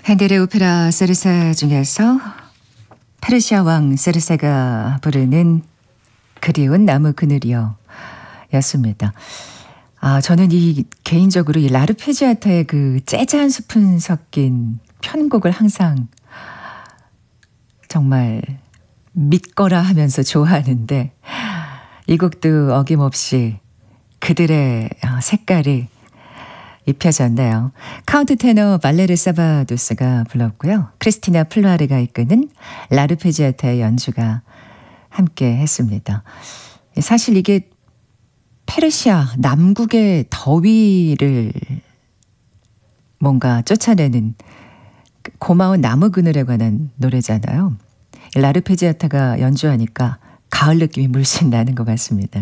핸델의 오페라 세르세 중에서 페르시아 왕 세르세가 부르는 그리운 나무 그늘이여 였습니다. 저는 개인적으로 이 라르페지아타의 그 재즈 한 스푼 섞인 편곡을 항상 정말 믿거라 하면서 좋아하는데 이 곡도 어김없이 그들의 색깔이 입혀졌네요. 카운트 테너 발레르 사바도스가 불렀고요. 크리스티나 플루아르가 이끄는 라르페지아타의 연주가 함께 했습니다. 사실 이게 페르시아 남국의 더위를 뭔가 쫓아내는 고마운 나무 그늘에 관한 노래잖아요. 라르페지아타가 연주하니까 가을 느낌이 물씬 나는 것 같습니다.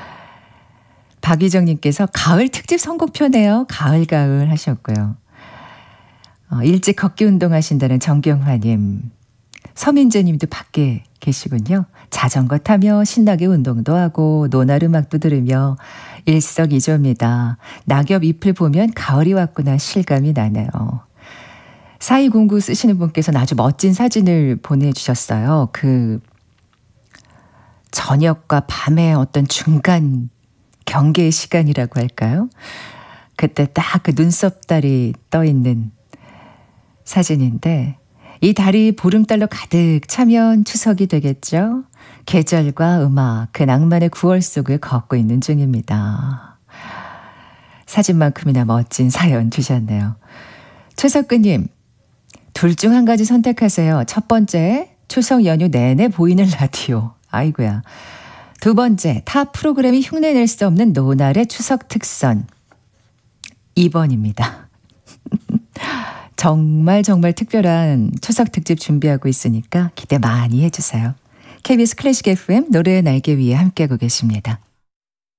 박희정님께서 가을 특집 선곡표네요. 가을 하셨고요. 일찍 걷기 운동하신다는 정경화님. 서민재님도 밖에 계시군요. 자전거 타며 신나게 운동도 하고 노날 음악도 들으며 일석이조입니다. 낙엽 잎을 보면 가을이 왔구나 실감이 나네요. 4209 쓰시는 분께서는 아주 멋진 사진을 보내주셨어요. 그 저녁과 밤의 어떤 중간 경계의 시간이라고 할까요? 그때 딱 그 눈썹달이 떠 있는 사진인데 이 달이 보름달로 가득 차면 추석이 되겠죠? 계절과 음악, 그 낭만의 9월 속을 걷고 있는 중입니다. 사진만큼이나 멋진 사연 주셨네요. 최석근님, 둘 중 한 가지 선택하세요. 첫 번째, 추석 연휴 내내 보이는 라디오. 아이고야. 두 번째, 타 프로그램이 흉내낼 수 없는 노날의 추석 특선. 2번입니다. 정말 특별한 추석 특집 준비하고 있으니까 기대 많이 해주세요. KBS 클래식 FM 노래의 날개 위에 함께하고 계십니다.